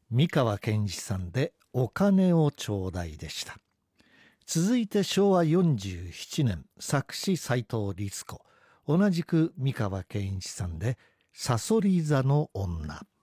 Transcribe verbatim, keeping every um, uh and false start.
三河健一さんでお金をちょうだいでした。続いてしょうわよんじゅうななねん、作詞斉藤律子、同じく三河健一さんでさそり座の女。